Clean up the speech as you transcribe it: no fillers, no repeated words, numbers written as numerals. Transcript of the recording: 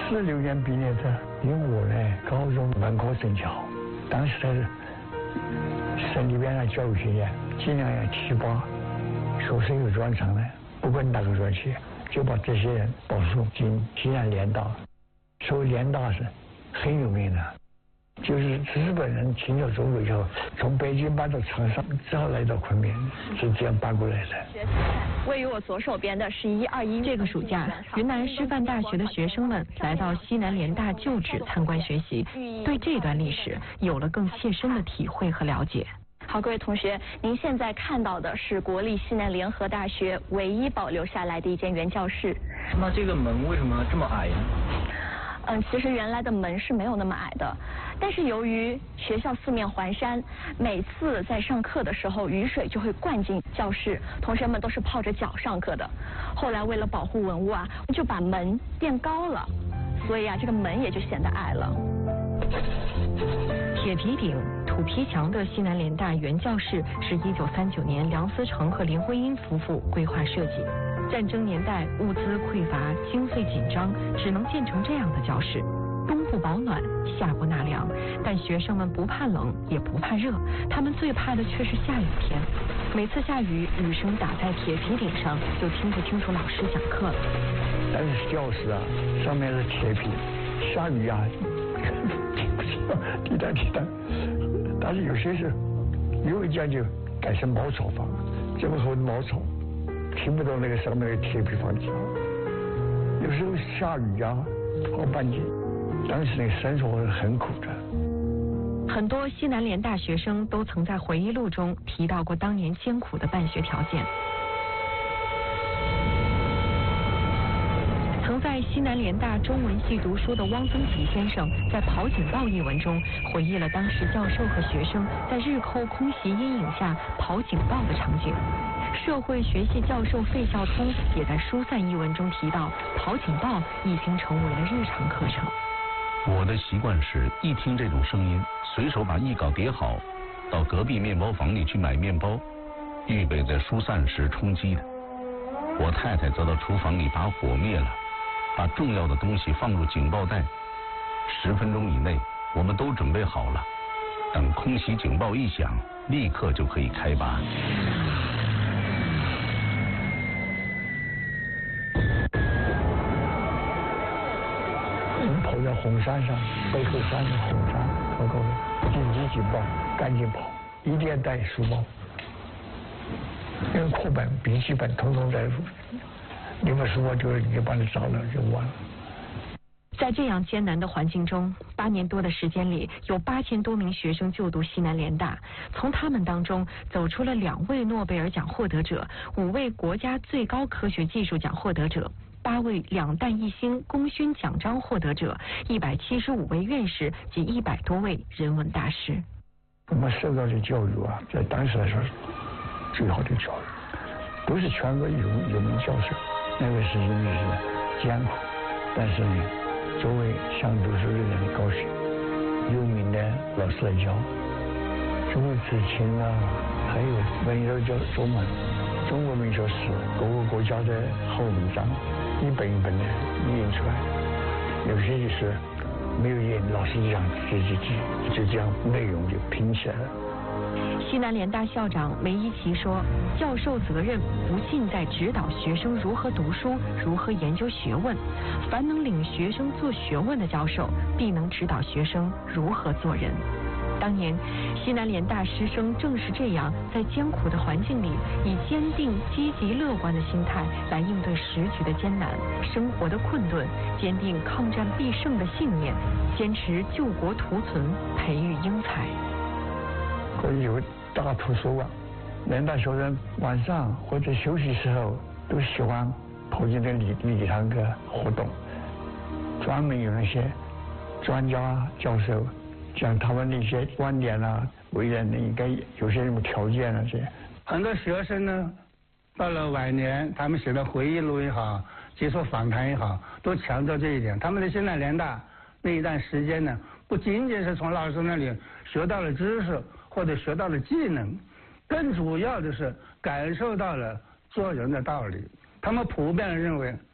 46年毕业的，因为我呢高中文科生巧，当时在省里边的教育学院，尽量要提拔学生有专长的，不管哪个专业，就把这些人保送进西南联大。所谓联大是很有名的。就是日本人侵略中国以后，从北京搬到长沙，只好来到昆明，是这样搬过来的。 位于我左手边的是1221。 这个暑假，云南师范大学的学生们来到西南联大旧址参观学习，对这段历史有了更切身的体会和了解。 好，各位同学，您现在看到的是国立西南联合大学唯一保留下来的一间原教室。 那这个门为什么这么矮呢？ 其实原来的门是没有那么矮的，但是由于学校四面环山，每次在上课的时候，雨水就会灌进教室，同学们都是泡着脚上课的。后来为了保护文物啊，就把门垫高了，所以啊，这个门也就显得矮了。 铁皮顶、土坯墙的西南联大原教室是1939年梁思成和林徽因夫妇规划设计。战争年代物资匮乏，经费紧张，只能建成这样的教室。冬不保暖，夏不纳凉，但学生们不怕冷，也不怕热，他们最怕的却是下雨天。每次下雨，雨声打在铁皮顶上，就听不清楚老师讲课了。 但是教室啊，上面是铁皮，下雨啊，不知道滴答滴答。但是有些是有一家就改成茅草房，这么厚的茅草。听不到那个上面的铁皮房子，有时候下雨啊，好半天，当时那个生活很苦的。 很多西南联大学生都曾在回忆录中提到过当年艰苦的办学条件。曾在西南联大中文系读书的汪曾祺先生，在《跑警报》一文中回忆了当时教授和学生在日寇空袭阴影下跑警报的场景。社会学系教授费孝通也在《疏散》一文中提到，跑警报已经成为了日常课程。 我的习惯是一听这种声音，随手把译稿叠好，到隔壁面包房里去买面包，预备在疏散时充饥的。我太太则到厨房里把火灭了，把重要的东西放入警报袋。10分钟以内，我们都准备好了，等空袭警报一响，立刻就可以开拔。 跑在红山上，背后山是红山，高高的，紧急警报，赶紧跑，一定要带书包，因为课本、笔记本统统在，你把书包就把你找了就完了。 在这样艰难的环境中，8年多的时间里，有8000多名学生就读西南联大，从他们当中走出了2位诺贝尔奖获得者、5位国家最高科学技术奖获得者、8位2弹1星功勋奖章获得者、175位院士及100多位人文大师。 我们受到的教育啊，在当时来说是最好的教育，都是全国有名教授。那个时间是艰苦，但是呢，作为想读书的人的高兴，有名的老师来教，周子清啊，还有文友教授们，中国文学史，各个国家的好文章，一本一本的印出来，有些就是没有印，老师这样就这样内容就拼起来了。 西南联大校长梅贻琦说，教授责任不尽在指导学生如何读书，如何研究学问，凡能领学生做学问的教授，必能指导学生如何做人。当年西南联大师生正是这样，在艰苦的环境里，以坚定、积极、乐观的心态来应对时局的艰难、生活的困顿，坚定抗战必胜的信念，坚持救国图存，培育英才。 可以有大图书馆，联大学生晚上或者休息时候都喜欢跑进这礼堂个活动，专门有那些专家教授讲他们的一些观点啊，为人应该有些什么条件啊，这样。 很多学生呢，到了晚年，他们写的回忆录也好，接受访谈也好，都强调这一点。他们的西南联大那一段时间呢，不仅仅是从老师那里学到了知识或者学到了技能，更主要的是感受到了做人的道理。他们普遍认为